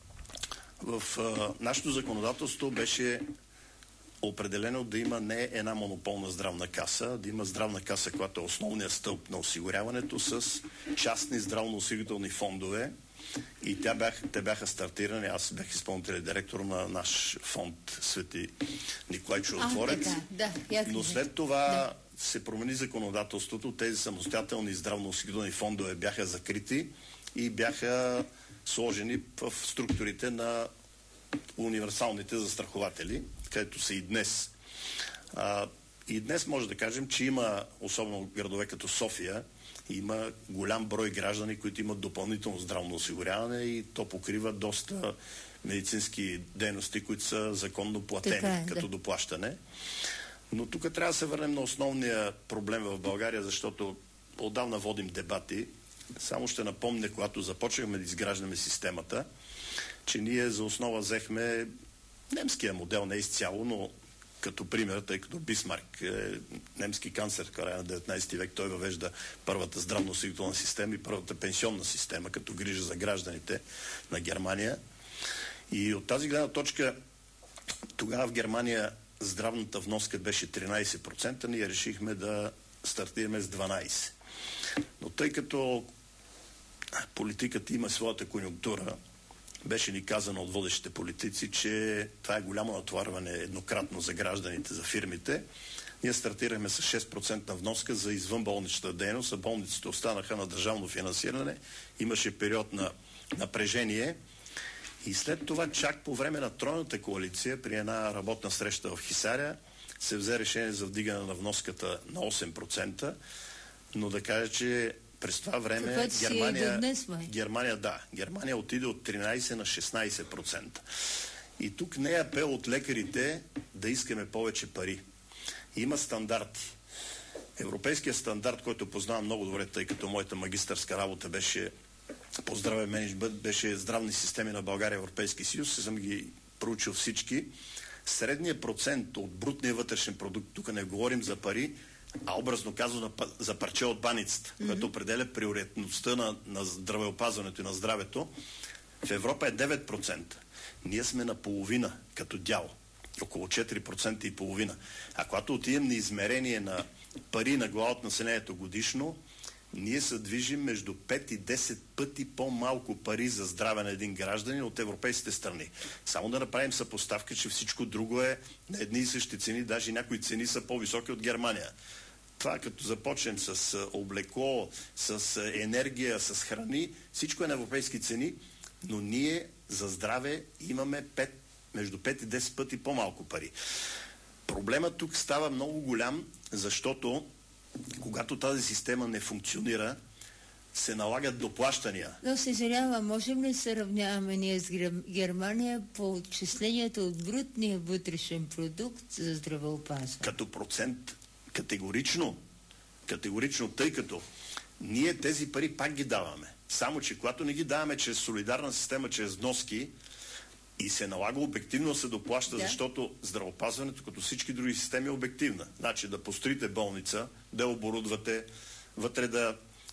В а, нашето законодателство беше определено да има не една монополна здравна каса, да има здравна каса, която е основният стълб на осигуряването с частни здравноосигурителни фондове. И тя бях, те бяха стартирани. Аз бях изпълнителен директор на наш фонд Свети Николай Чудотворец. Да, но след това да. се промени законодателството. Тези самостоятелни здравноосигурителни фондове бяха закрити и бяха сложени в структурите на универсалните застрахователи, където са и днес. А, и днес може да кажем, че има, особено градове като София, има голям брой граждани, които имат допълнително здравно осигуряване и то покрива доста медицински дейности, които са законно платени е, като да. доплащане. Но тук трябва да се върнем на основния проблем в България, защото отдавна водим дебати. Само ще напомня, когато започнахме да изграждаме системата, че ние за основа взехме немския модел, не изцяло, но като пример, тъй като Бисмарк е немски канцлер в края на деветнайсети век, той въвежда първата здравноосигурителна система и първата пенсионна система, като грижа за гражданите на Германия. И от тази гледна точка, тогава в Германия здравната вноска беше тринайсет процента, ние решихме да стартираме с дванайсет процента. Но тъй като политиката има своята конюнктура, беше ни казано от водещите политици, че това е голямо натоварване еднократно за гражданите, за фирмите. Ние стартирахме с шест процента вноска за извънболничната дейност, а болниците останаха на държавно финансиране. Имаше период на напрежение и след това чак по време на тройната коалиция при една работна среща в Хисаря се взе решение за вдигане на вноската на осем процента, но да кажа, че през това време Германия, днес, Германия, да, Германия отиде от тринайсет на шестнайсет процента. И тук не е апел от лекарите да искаме повече пари. Има стандарти. Европейският стандарт, който познавам много добре, тъй като моята магистърска работа беше по здравен мениджмънт, беше здравни системи на България, Европейски съюз, съм ги проучил всички. Средният процент от брутния вътрешен продукт, тук не говорим за пари, а образно казано за парче от баницата, mm-hmm. което определя приоритетността на, на здравеопазването и на здравето, в Европа е девет процента. Ние сме на половина като дял. Около четири процента и половина. А когато отидем на измерение на пари на глава от населението годишно, ние се движим между пет и десет пъти по-малко пари за здраве на един гражданин от европейските страни. Само да направим съпоставка, че всичко друго е на едни и същи цени, даже някои цени са по-високи от Германия. Това като започнем с облекло, с енергия, с храни, всичко е на европейски цени, но ние за здраве имаме пет, между пет и десет пъти по-малко пари. Проблемът тук става много голям, защото когато тази система не функционира, се налагат доплащания. Но се извинявам, можем ли се равняваме ние с Германия по отчисленията от брутния вътрешен продукт за здравеопазване? Като процент категорично, категорично, тъй като ние тези пари пак ги даваме. Само, че когато не ги даваме чрез солидарна система, чрез вноски, и се налага обективно се доплаща, да. Защото здравеопазването, като всички други системи, е обективна. Значи да построите болница, да оборудвате, вътре да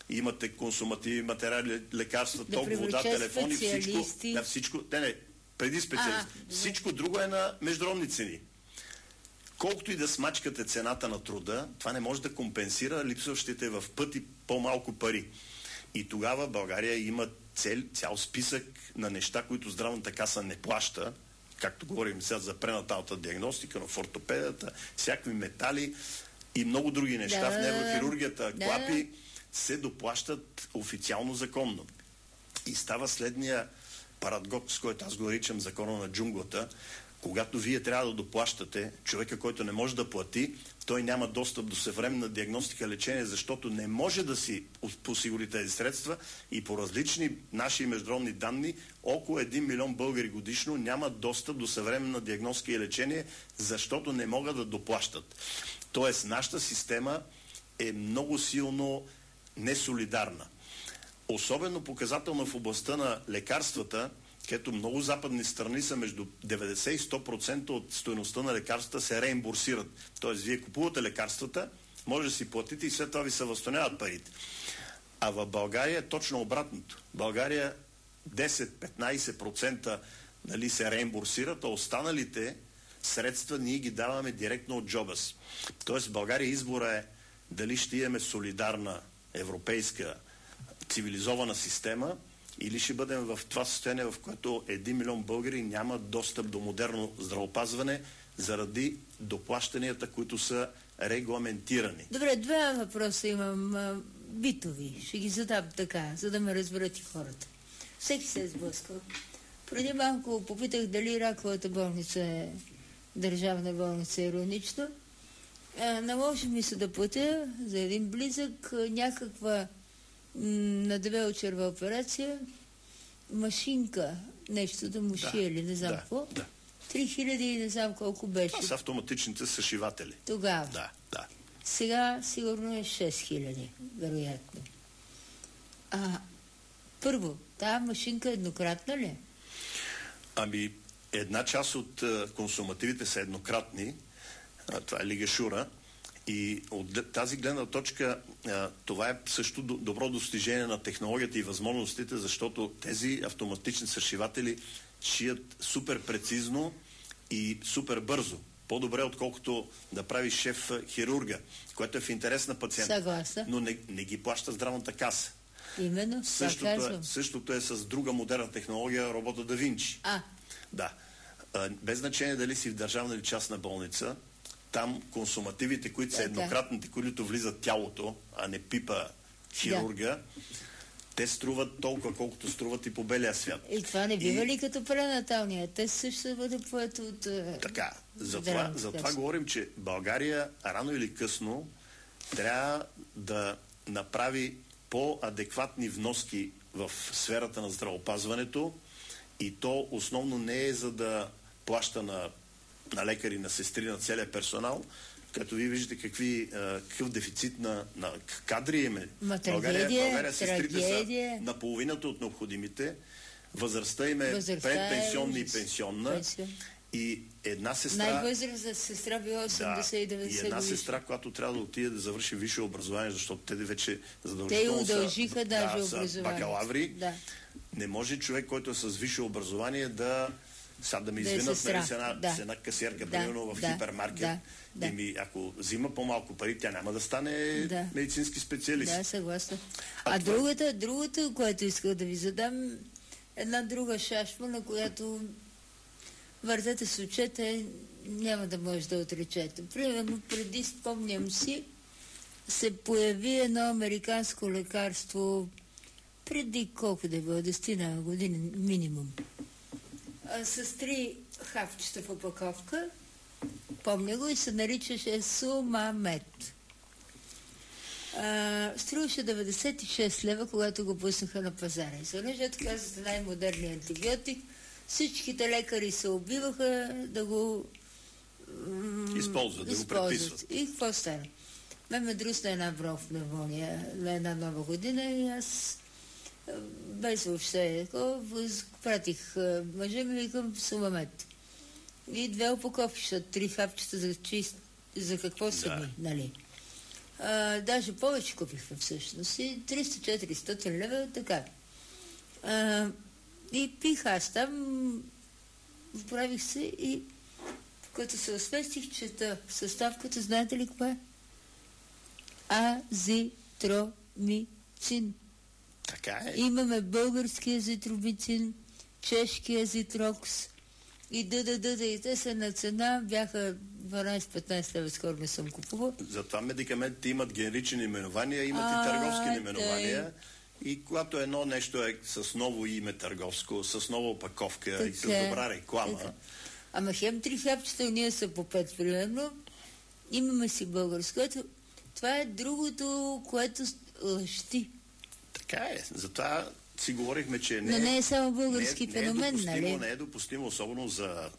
имате консумативи, материали, лекарства, да ток, вода, телефони, всичко. Специалисти. Да, всичко. Не, не, преди специалисти. А, всичко друго е на международни цени. Колкото и да смачкате цената на труда, това не може да компенсира липсващите в пъти по-малко пари. И тогава България има цел, цял списък на неща, които здравната каса не плаща, както говорим сега за пренаталната диагностика, в ортопедията, всякакви метали и много други неща, да, в неврохирургията, да, клапи, да. се доплащат официално законно. И става следния парадокс, който аз го наричам закона на джунглата. Когато вие трябва да доплащате, човека, който не може да плати, той няма достъп до съвременна диагностика и лечение, защото не може да си осигури тези средства и по различни наши международни данни, около един милион българи годишно нямат достъп до съвременна диагностика и лечение, защото не могат да доплащат. Тоест, нашата система е много силно несолидарна. Особено показателно в областта на лекарствата, където много западни страни са между деветдесет и сто процента от стойността на лекарствата се реимбурсират. Тоест, вие купувате лекарствата, може да си платите и след това ви се възстановяват парите. А в България е точно обратното. България десет-петнайсет процента нали, се реимбурсират, а останалите средства ние ги даваме директно от джоба си. Тоест, в България избора е дали ще имаме солидарна европейска цивилизована система, или ще бъдем в това състояние, в което един милион българи нямат достъп до модерно здравеопазване заради доплащанията, които са регламентирани. Добре, два въпроса имам а, битови. Ще ги задам така, за да ме разберат и хората. Всеки се е сблъскал. Преди малко попитах дали раковата болница е държавна болница, иронично. А, наложи ми се да платя за един близък някаква на дебелчерва операция, машинка, нещо да му шие или не знам да, какво. Да. три хиляди и не знам колко беше. Това са автоматичните съшиватели. Тогава. Да, да. Сега сигурно е шест хиляди, вероятно. А, първо, тази машинка еднократна ли? Ами, една част от uh, консумативите са еднократни. А, това е лигашура. И от тази гледна точка а, това е също добро достижение на технологията и възможностите, защото тези автоматични съшиватели шият супер прецизно и супер бързо. По-добре, отколкото да прави шеф хирурга, което е в интерес на пациента. Съгласна. Но не, не ги плаща здравната каса. Именно, същото е, същото е с друга модерна технология, робота Да Винчи. А. Да. А, без значение дали си в държавна или частна болница, там консумативите, които са еднократните, които влизат тялото, а не пипа хирурга, да. Те струват толкова, колкото струват и по белия свят. И това не бива и... ли като пренаталния? Те също ще бъде поето от... Така, затова, затова говорим, че България рано или късно трябва да направи по-адекватни вноски в сферата на здравеопазването и то основно не е за да плаща на на лекари, на сестри, на целия персонал, като вие виждате какви, а, какъв дефицит на, на кадри име. България, България сестрите са на половината от необходимите. Възрастта им е предпенсионна и пенсионна. Пенсион. И една сестра... Най-възрастна сестра била осемдесет и деветдесет да, и една годишна. сестра, която трябва да отиде да завърши висше образование, защото те вече задължително те удължиха са, даже да, образование. бакалаври. Да. Не може човек, който е с висше образование да сега да ме да извинат, нали, с една, да. с една касиерка, да. примерно в да. хипермаркет. Да. Да. И ми, ако взима по-малко пари, тя няма да стане да. медицински специалист. Да, съгласна. А, а това... другата, другата, което исках да ви задам, една друга шашма, на която въртете с очете, няма да може да отречете. Примерно, преди, спомням си, се появи едно американско лекарство преди колко да било, десет години минимум. С три хапчета в опаковка, помня го, и се наричаше Сумамет. Струваше деветдесет и шест лева, когато го пуснаха на пазара. И съоръжат, казвате, най-модерният антибиотик. Всичките лекари се убиваха да го използват, да го предписват. И какво стана? Ме ме друсна една бронхопневмония на една нова година и аз без въобще пратих мъжа ми, викам Сумамет. И две опаковки, защото три хапчета за чист, за какво са да. ми, нали? А, даже повече купихме всъщност. И триста-четиристотин лева, така. А, и пих аз там, вправих се и като се освестих, чета съставката, знаете ли каква е? Азитромицин. Така е. Имаме български азитромицин, чешки азитрокс и ДДД, и те са на цена, бяха дванайсет-петнайсет лева, скоро не съм купувал. Затова медикаментите имат генерични наименования, имат А, и търговски тъй. наименования. И когато едно нещо е с ново име търговско, с нова опаковка Така, и с добра реклама, така. Ама хем три хапчета, ние са по пет, примерно. Имаме си българско. Ето, това е другото, което лъщи. така е. Затова си говорихме, че не, Но не е само български не, феномен, не е допустимо, нали? Не е допустимо, особено за а,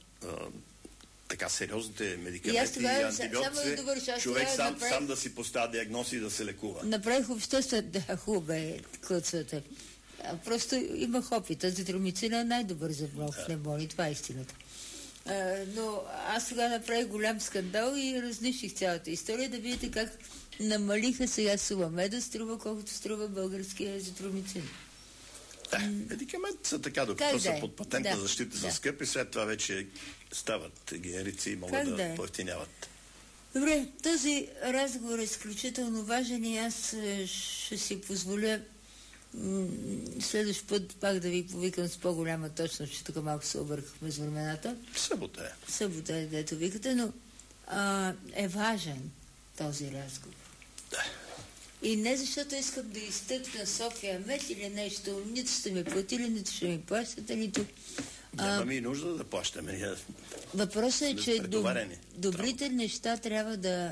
така сериозните И аз медикаменти и, тогава, антибиотици, само да довърша, аз човек тогава сам, направих- сам да си поставя диагноз и да се лекува. Направих обществен... Да, хубаво е клъцата. А, просто имах опит. Азитромицина е най-добър за бронхни боли. Това е истината. А, но аз тогава направих голям скандал и разнищих цялата история, да видите как намалиха сега сума меда, струва колкото струва българския азитромицин. Да, медикаменти са така, Как докато да са е? под патентна Да, защита са да. скъпи, след това вече стават генерици и могат Как да, да е? поевтиняват. Добре, този разговор е изключително важен и аз е, ще си позволя м- следващ път пак да ви повикам с по-голяма точност, че тук малко се объркахме с времената. Събота е. Събота е, дето викате, но а, е важен този разговор. Да. И не защото искам да изтъкна София Мет или нещо, нито сте ми платили, нито ще ми плащате, нито... Нямаме и нужда да плащаме. Ние Въпросът е, сме че доб, претоварени. добрите неща трябва да,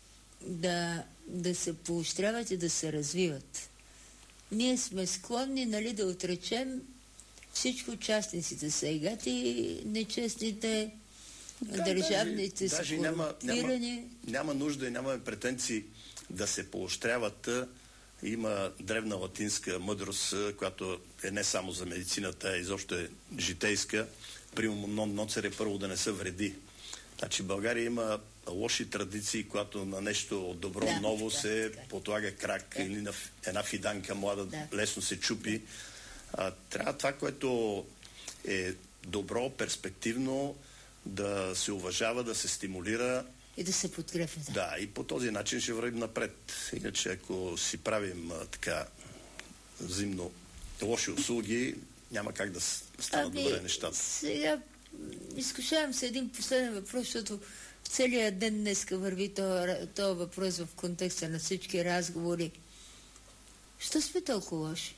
да, да се поощряват и да се развиват. Ние сме склонни, нали, да отречем всичко, частниците са игати, нечестните, Да, държавните даже, са даже няма, няма, корумпирани. няма нужда и нямаме претенции да се поощряват. Има древна латинска мъдрост, която е не само за медицината, а изобщо е житейска. Примерно нон ноцере първо да не се вреди. Значи България има лоши традиции, когато на нещо добро, Да, ново да, се да. подлага крак Да. или на една фиданка млада Да. лесно се чупи. А, трябва това, което е добро, перспективно, да се уважава, да се стимулира. И да се подкрепя. Да. Да, и по този начин ще вървим напред. Иначе, ако си правим а, така взаимно лоши услуги, няма как да с- станат Ами, добре нещата. сега м, изкушавам се един последен въпрос, защото в целия ден днеска върви този въпрос в контекста на всички разговори. Що сме толкова лоши?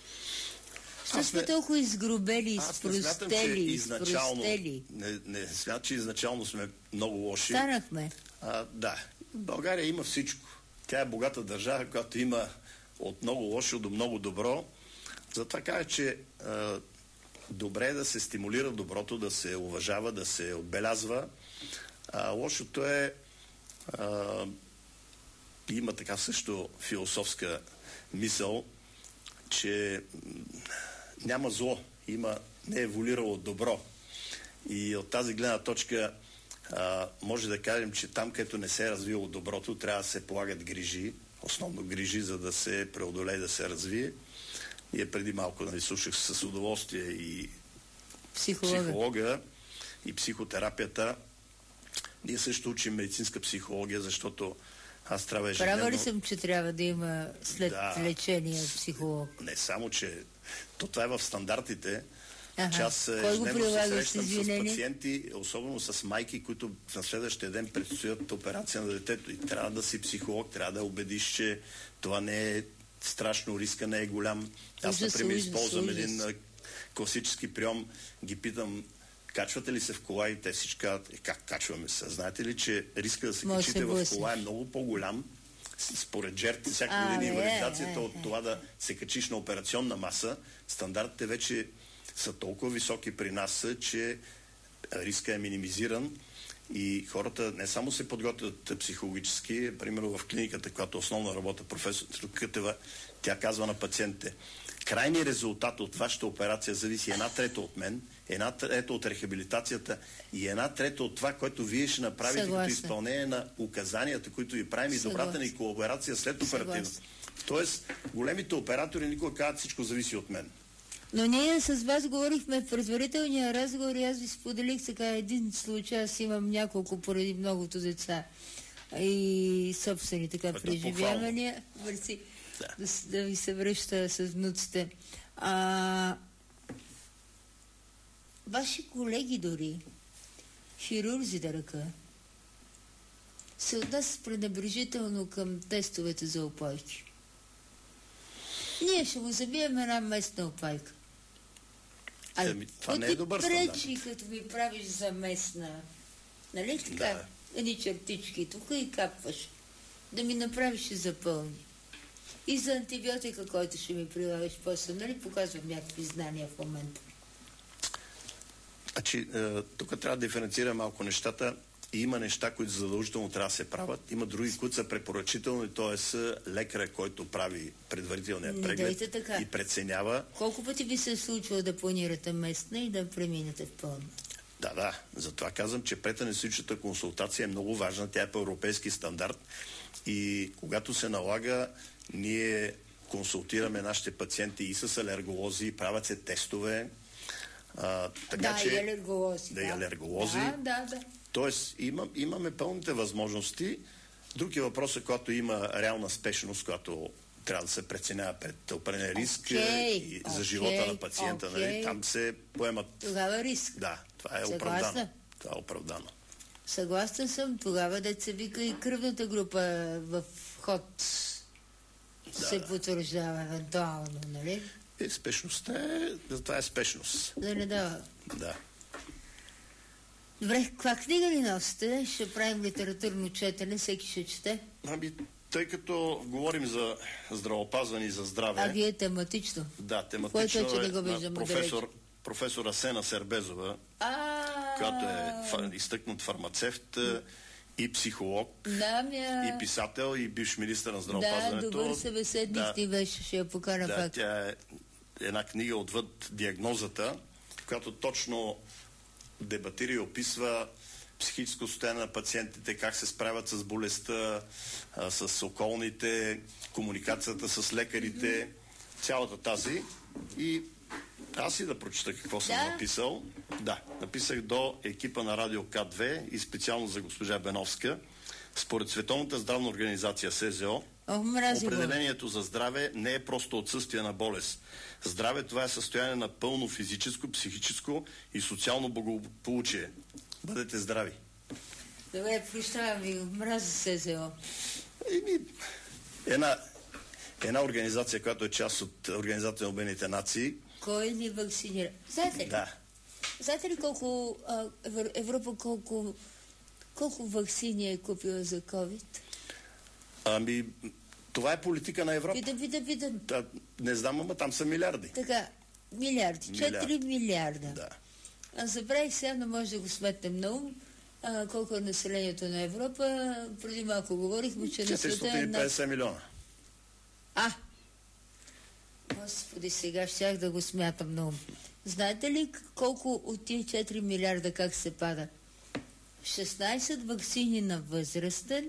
Що Аз сме не- толкова изгрубели, Аз не смятам, че изпростели, изначално, изпростели? не, не смятам, че изначално сме много лоши. Станахме. А, да, България има всичко. Тя е богата държава, която има от много лошо до много добро. Затова кажа, че а, добре е да се стимулира доброто, да се уважава, да се отбелязва. А, лошото е а, има така също философска мисъл, че м, няма зло, има не е еволюирало добро. И от тази гледна точка а, може да кажем, че там, където не се е развило доброто, трябва да се полагат грижи, основно грижи, за да се преодолее, да се развие. Ние преди малко, нали, слушах с удоволствие и Психолога. психолога и психотерапията. Ние също учим медицинска психология, защото аз трябва ежедневно... Права ли съм, че трябва да има след Да. лечение психолог? Не само, че то това е в стандартите, Аха. че аз Кой го ежедневно се прилага, срещам с с извинение? пациенти, особено с майки, които на следващия ден предстоят операция на детето. И трябва да си психолог, трябва да убедиш, че това не е страшно, риска не е голям. Аз, Ужас, например, ужас, използвам ужас. един а, класически прием, ги питам, качвате ли се в кола, и те всички казват, е, как качваме се? Знаете ли, че риска да се Може качите се в блъснеш. кола е много по-голям, с- според жертвите, всяка А, година бе, инвалидизацията е, от е. това да се качиш на операционна маса, стандартите вече са толкова високи при нас, че риска е минимизиран и хората не само се подготвят психологически, примерно в клиниката, която основно работа професор Кътева, тя казва на пациентите, крайният резултат от вашата операция зависи една трета от мен, една трета от рехабилитацията и една трета от това, което вие ще направите Съгласна. като изпълнение на указанията, които ви правим и добрата ни колаборация след оперативно. Тоест, големите оператори никога казват, всичко зависи от мен. Но ние с вас говорихме в предварителния разговор и аз ви споделих така един случай. Аз имам няколко поради многото деца и собствени така преживявания. Мерси. Да. Да, да ви се връща с внуците. А, ваши колеги дори, хирурзи да ръка, се отнасят пренебрежително към тестовете за опойки. Ние ще му забием една местна опайка. А Ами, това не е добър стандарт. пречи, като ми правиш за местна, нали така, Да. едни чертички тук и капваш. Да ми направиш и запълни. И за антибиотика, който ще ми прилагаш после, нали показвам някакви знания в момента. Значи, е, тук трябва да диференцираме малко нещата. Има неща, които задължително трябва да се правят. Има други, които са препоръчителни, т.е. лекаря, който прави предварителния Не преглед дайте така. и преценява. Колко пъти ви се е случило да планирате местна и да преминете в пълна? Да, да. Затова казвам, че преданестетичната консултация е много важна. Тя е по европейски стандарт. И когато се налага, ние консултираме нашите пациенти и с алерголози, правят се тестове. А, така, да, че, и алерголози. Да, и алерголози. Да, да, да. Тоест, имам, имаме пълните възможности. Друг е въпросът, когато има реална спешност, която трябва да се преценява пред определен риск Okay, и за okay, живота на пациента. okay. Нали? Там се поемат... Тогава риск. Да, това е Съгласна? оправдано. Това е оправдано. Съгласна съм. Тогава деца вика и кръвната група в ход Да, се да. потвърждава евентуално, нали? И спешността е... Това е спешност. Да не дава. Да. Добре, каква книга ли носите? Ще правим литературно четене, всеки ще чете. Ами, тъй като говорим за здравеопазване и за здраве... А вие тематично? Да, Кое тематично точно е не го на виждам професор, професор Асена Сербезова, А, която е фар, изтъкнат фармацевт и психолог, Дамя. и писател, и бивш министър на Да, здравеопазването. добър събеседник Да, ти беше, ще я покана да, пак. тя е една книга отвъд диагнозата, която точно дебатира и описва психическо състояние на пациентите, как се справят с болестта, а, с околните, комуникацията с лекарите, цялата тази. И аз и да прочета какво съм Да. написал. Да, написах до екипа на Радио К две и специално за госпожа Беновска. Според Световната здравна организация СЗО, О, мрази го. определението за здраве не е просто отсъствие на болест. Здраве това е състояние на пълно физическо, психическо и социално благополучие. Бъдете здрави. Добре, прощавам ви, мразя СЗО. Еми, една, една организация, която е част от Организацията на Обединените нации. Кой ни вакцинира? Знаете ли? Да. Знаете ли колко а, Евро- Европа колко, колко вакцини е купила за COVID? Ами, това е политика на Европа. Видам, видам, видам. Та, не знам, ама там са милиарди. Така, милиарди. Четири милиарда. Да. А забравих сега, но може да го сметнем на ум. А, колко е населението на Европа? Преди малко говорихме, че на света е четиристотин и петдесет над... милиона. А! Господи, сега щях да го смятам на ум. Знаете ли колко от тия четири милиарда как се пада? шестнайсет ваксини на възрастен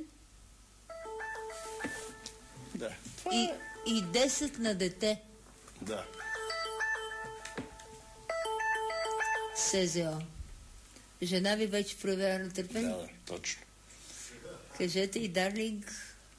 Да. Това и, е... и десет на дете. Да. СЗО. Жена ви вече проявява на Да, търпение? да, точно. Кажете и, дарлинг.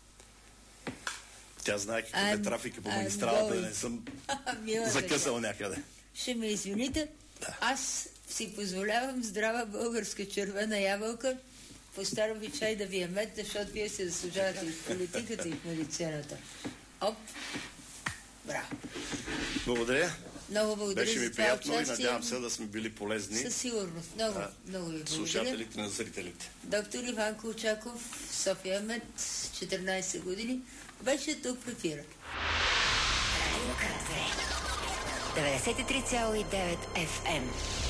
Тя знае какъв е I'm- трафика по I'm магистралата, да going. не съм Мила закъсал някъде. Ще ме извините, Да. аз си позволявам здрава българска червена ябълка, постарам ви чай да ви е мед, защото вие се заслужавате и в политиката, и в медицината. Оп! Браво! Благодаря. Много благодаря Беше за ми това приятно и участие. надявам се да сме били полезни Със сигурност. Много, на много ви благодаря. слушателите, на зрителите. Доктор Иван Колчаков, София Мед, четиринайсет години, беше тук в ефира. деветдесет и три цяло и девет Еф Ем.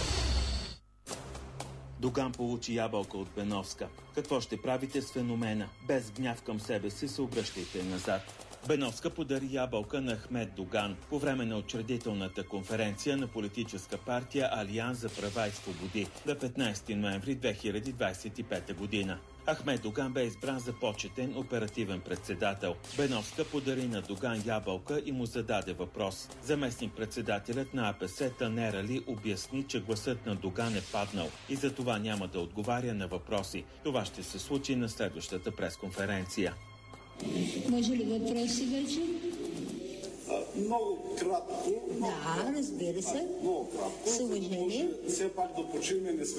Доган получи ябълка от Беновска. Какво ще правите с феномена? Без гняв към себе си се обръщайте назад. Беновска подари ябълка на Ахмед Доган по време на учредителната конференция на политическа партия Алианс за права и свободи на петнайсети ноември две хиляди двайсет и пета година. Ахмед Доган бе избран за почетен оперативен председател. Беновска подари на Доган ябълка и му зададе въпрос. Заместник-председателят на АПС Танер Али обясни, че гласът на Доган е паднал и за това няма да отговаря на въпроси. Това ще се случи на следващата пресконференция. Може ли въпроси вече? А, много кратко. Да, разбира се. Много кратко. С уважение. Все пак да починем